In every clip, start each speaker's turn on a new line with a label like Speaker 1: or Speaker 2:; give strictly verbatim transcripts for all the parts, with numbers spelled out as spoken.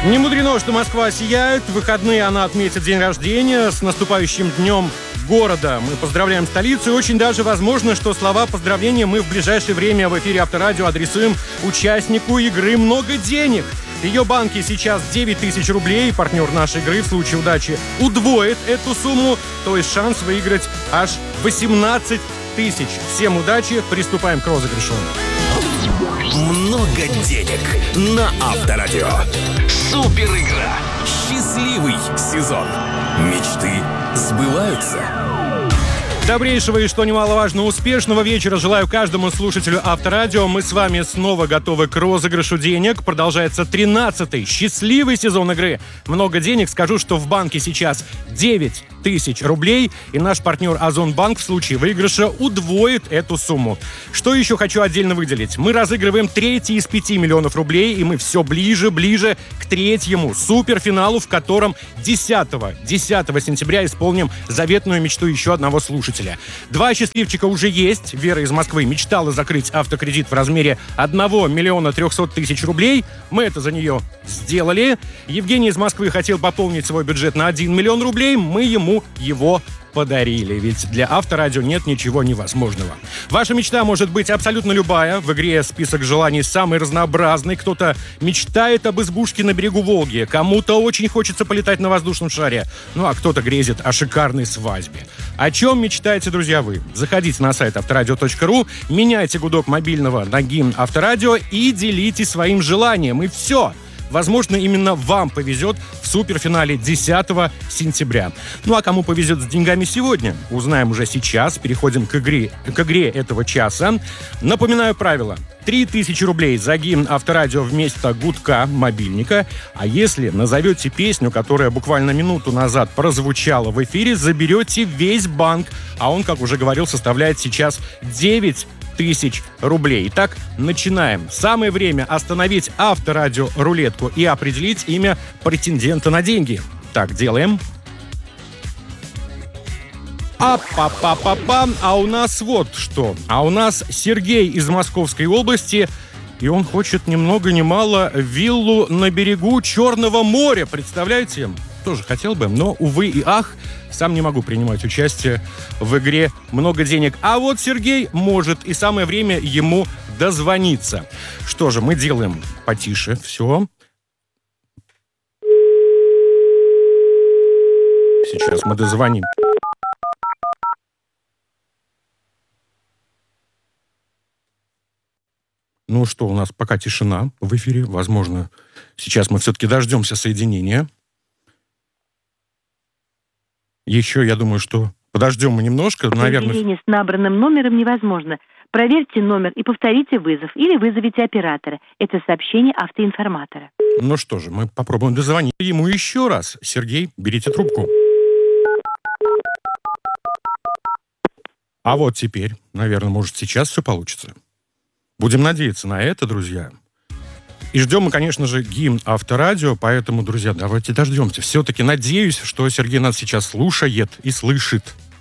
Speaker 1: Не мудрено, что Москва сияет. В выходные она отметит день рождения. С наступающим днем города мы поздравляем столицу. И очень даже возможно, что слова поздравления мы в ближайшее время в эфире Авторадио адресуем участнику игры «Много денег». В ее банке сейчас девять тысяч рублей. Партнер нашей игры в случае удачи удвоит эту сумму. То есть шанс выиграть аж восемнадцать тысяч. Всем удачи. Приступаем к розыгрышу.
Speaker 2: Много денег на Авторадио. Супер игра. Счастливый сезон. Мечты сбываются.
Speaker 1: Добрейшего и, что немаловажно, успешного вечера желаю каждому слушателю Авторадио. Мы с вами снова готовы к розыгрышу денег. Продолжается тринадцатый счастливый сезон игры «Много денег». Скажу, что в банке сейчас девять тысяч рублей. И наш партнер Озонбанк в случае выигрыша удвоит эту сумму. Что еще хочу отдельно выделить? Мы разыгрываем третий из пяти миллионов рублей. И мы все ближе-ближе к третьему суперфиналу, в котором десятого сентября исполним заветную мечту еще одного слушателя. Два счастливчика уже есть. Вера из Москвы мечтала закрыть автокредит в размере одного миллиона трехсот тысяч рублей. Мы это за нее сделали. Евгений из Москвы хотел пополнить свой бюджет на один миллион рублей. Мы ему его подарили. Ведь для Авторадио нет ничего невозможного. Ваша мечта может быть абсолютно любая. В игре список желаний самый разнообразный. Кто-то мечтает об избушке на берегу Волги. Кому-то очень хочется полетать на воздушном шаре. Ну а кто-то грезит о шикарной свадьбе. О чем мечтаете, друзья, вы? Заходите на сайт авторадио точка ру, меняйте гудок мобильного на гимн Авторадио и делитесь своим желанием. И все. Возможно, именно вам повезет в суперфинале десятого сентября. Ну а кому повезет с деньгами сегодня, узнаем уже сейчас. Переходим к игре, к игре этого часа. Напоминаю правила. три тысячи рублей за гимн Авторадио вместо гудка мобильника. А если назовете песню, которая буквально минуту назад прозвучала в эфире, заберете весь банк. А он, как уже говорил, составляет сейчас девять тысяч рублей. Итак, начинаем. Самое время остановить Авторадио рулетку и определить имя претендента на деньги. Так, делаем. А-па-па-па-па. А у нас вот что. А у нас Сергей из Московской области. И он хочет ни много ни мало виллу на берегу Черного моря. Представляете? Тоже хотел бы, но, увы и ах, сам не могу принимать участие в игре «Много денег». А вот Сергей может, и самое время ему дозвониться. Что же, мы делаем потише все. Сейчас мы дозвоним. Ну что, у нас пока тишина в эфире. Возможно, сейчас мы все-таки дождемся соединения. Еще, я думаю, что подождем мы немножко, наверное...
Speaker 3: Соединение с набранным номером невозможно. Проверьте номер и повторите вызов, или вызовите оператора. Это сообщение автоинформатора.
Speaker 1: Ну что же, мы попробуем дозвонить ему еще раз. Сергей, берите трубку. А вот теперь, наверное, может, сейчас все получится. Будем надеяться на это, друзья. И ждем мы, конечно же, гимн Авторадио, поэтому, друзья, давайте дождемся. Все-таки надеюсь, что Сергей нас сейчас слушает и слышит.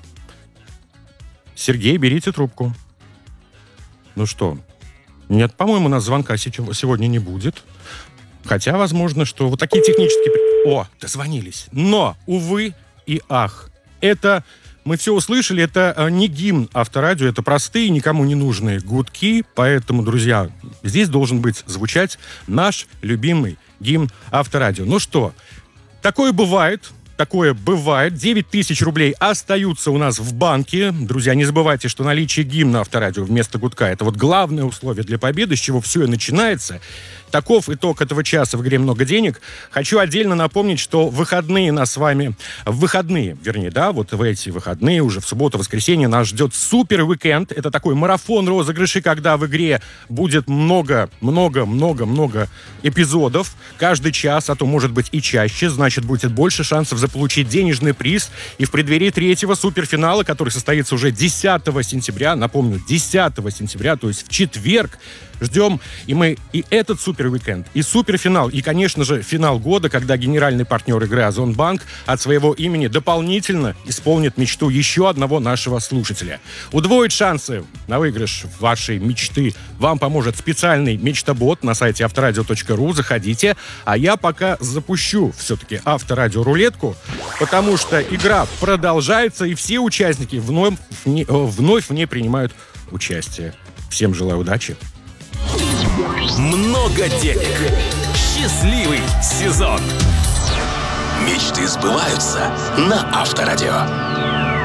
Speaker 1: Сергей, берите трубку. Ну что, нет, по-моему, у нас звонка сегодня не будет. Хотя, возможно, что вот такие технические... О, дозвонились. Но, увы и ах, это... Мы все услышали, это не гимн Авторадио, это простые, никому не нужные гудки. Поэтому, друзья, здесь должен быть звучать наш любимый гимн Авторадио. Ну что, такое бывает, такое бывает. девять тысяч рублей остаются у нас в банке. Друзья, не забывайте, что наличие гимна Авторадио вместо гудка — это вот главное условие для победы, с чего все и начинается. Таков итог этого часа в игре «Много денег». Хочу отдельно напомнить, что в выходные нас с вами... В выходные, вернее, да, вот в эти выходные, уже в субботу-воскресенье, нас ждет супер-уикенд. Это такой марафон розыгрышей, когда в игре будет много-много-много-много эпизодов. Каждый час, а то, может быть, и чаще. Значит, будет больше шансов заполучить денежный приз. И в преддверии третьего суперфинала, который состоится уже десятого сентября, напомню, десятого сентября, то есть в четверг, ждем и мы и этот супер-уикенд, и суперфинал, и, конечно же, финал года, когда генеральный партнер игры Озонбанк от своего имени дополнительно исполнит мечту еще одного нашего слушателя. Удвоить шансы на выигрыш вашей мечты вам поможет специальный мечтобот на сайте авторадио точка ру. Заходите, а я пока запущу все-таки авторадио-рулетку, потому что игра продолжается, и все участники вновь в ней, вновь в ней принимают участие. Всем желаю удачи.
Speaker 2: Много денег. Счастливый сезон. Мечты сбываются на Авторадио.